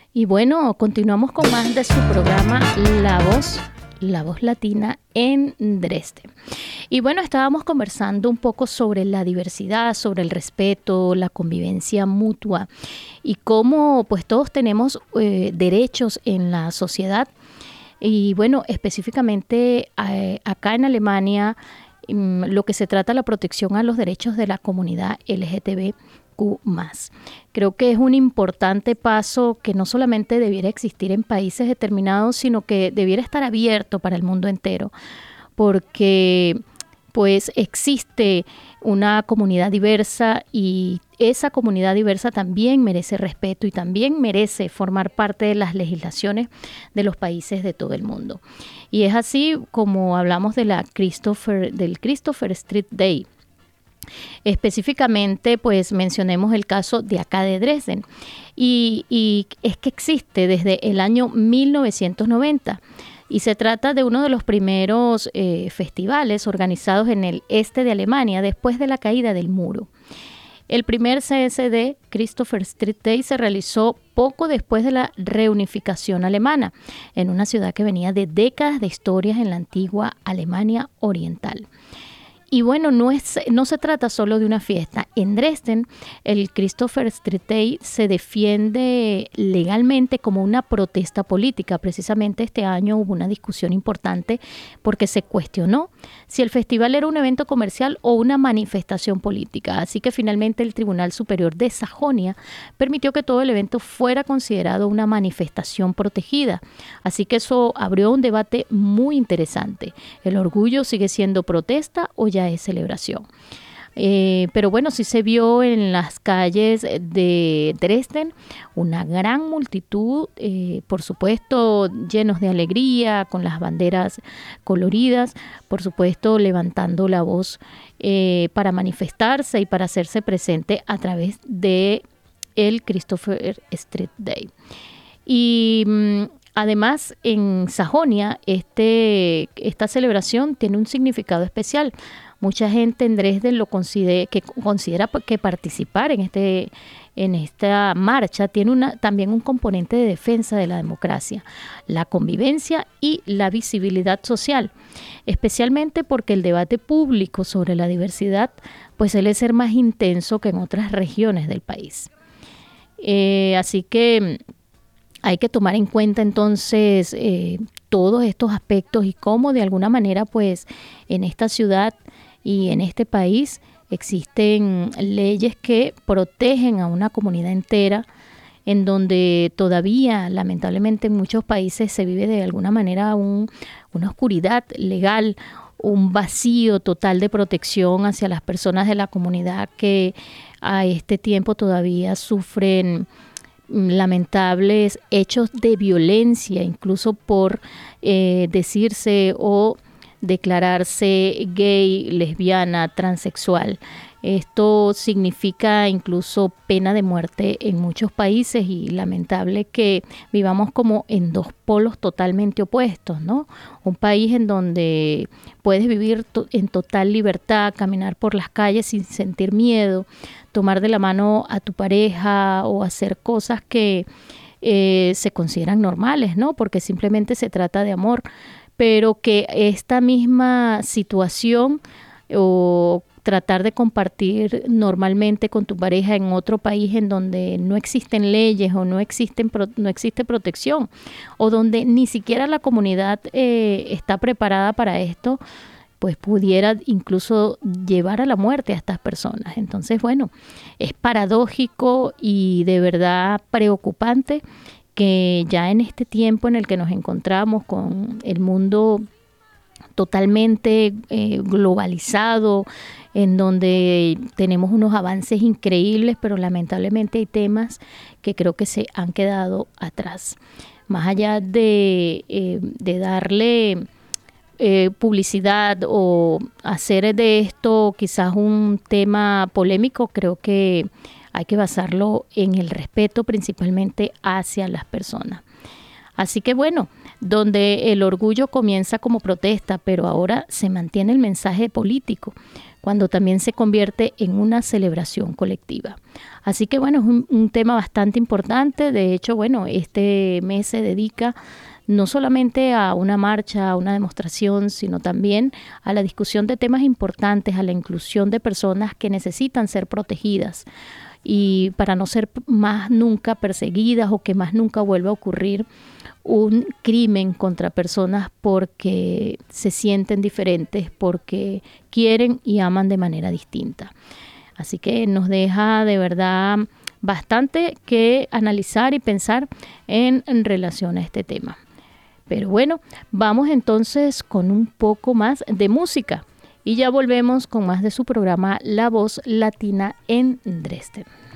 Y bueno, continuamos con más de su programa La Voz Latina en Dresde. Y bueno, estábamos conversando un poco sobre la diversidad, sobre el respeto, la convivencia mutua y cómo pues todos tenemos derechos en la sociedad. Y bueno, específicamente acá en Alemania, lo que se trata la protección a los derechos de la comunidad LGTB+. Creo que es un importante paso que no solamente debiera existir en países determinados, sino que debiera estar abierto para el mundo entero, porque pues existe una comunidad diversa y esa comunidad diversa también merece respeto y también merece formar parte de las legislaciones de los países de todo el mundo. Y es así como hablamos de del Christopher Street Day. Específicamente, pues mencionemos el caso de acá de Dresden. Y es que existe desde el año 1990 y se trata de uno de los primeros festivales organizados en el este de Alemania después de la caída del muro. El primer CSD, Christopher Street Day, se realizó poco después de la reunificación alemana, en una ciudad que venía de décadas de historias en la antigua Alemania Oriental. Y bueno, no se trata solo de una fiesta. En Dresden, el Christopher Street Day se defiende legalmente como una protesta política. Precisamente este año hubo una discusión importante porque se cuestionó si el festival era un evento comercial o una manifestación política. Así que finalmente el Tribunal Superior de Sajonia permitió que todo el evento fuera considerado una manifestación protegida. Así que eso abrió un debate muy interesante. ¿El orgullo sigue siendo protesta o ya es celebración? Pero bueno, sí se vio en las calles de Dresden una gran multitud, por supuesto llenos de alegría, con las banderas coloridas, por supuesto levantando la voz para manifestarse y para hacerse presente a través de el Christopher Street Day. Y además, en Sajonia, esta celebración tiene un significado especial. Mucha gente en Dresden considera que participar en esta marcha tiene también un componente de defensa de la democracia, la convivencia y la visibilidad social, especialmente porque el debate público sobre la diversidad pues suele ser más intenso que en otras regiones del país. Así que hay que tomar en cuenta entonces todos estos aspectos y cómo de alguna manera pues en esta ciudad y en este país existen leyes que protegen a una comunidad entera, en donde todavía lamentablemente en muchos países se vive de alguna manera una oscuridad legal, un vacío total de protección hacia las personas de la comunidad que a este tiempo todavía sufren lamentables hechos de violencia, incluso por decirse o declararse gay, lesbiana, transexual. Esto significa incluso pena de muerte en muchos países y lamentable que vivamos como en dos polos totalmente opuestos, ¿no? Un país en donde puedes vivir en total libertad, caminar por las calles sin sentir miedo, tomar de la mano a tu pareja o hacer cosas que se consideran normales, ¿no? Porque simplemente se trata de amor, pero que esta misma situación o tratar de compartir normalmente con tu pareja en otro país en donde no existen leyes o no existe protección o donde ni siquiera la comunidad está preparada para esto, pues pudiera incluso llevar a la muerte a estas personas. Entonces, bueno, es paradójico y de verdad preocupante que ya en este tiempo en el que nos encontramos con el mundo totalmente globalizado, en donde tenemos unos avances increíbles, pero lamentablemente hay temas que creo que se han quedado atrás. Más allá de darle publicidad o hacer de esto quizás un tema polémico, creo que hay que basarlo en el respeto principalmente hacia las personas. Así que bueno, donde el orgullo comienza como protesta, pero ahora se mantiene el mensaje político. cuando también se convierte en una celebración colectiva. Así que bueno, es un tema bastante importante. De hecho, bueno, este mes se dedica no solamente a una marcha, a una demostración, sino también a la discusión de temas importantes, a la inclusión de personas que necesitan ser protegidas y para no ser más nunca perseguidas o que más nunca vuelva a ocurrir un crimen contra personas porque se sienten diferentes, porque quieren y aman de manera distinta. Así que nos deja de verdad bastante que analizar y pensar en relación a este tema. Pero bueno, vamos entonces con un poco más de música y ya volvemos con más de su programa La Voz Latina en Dresden.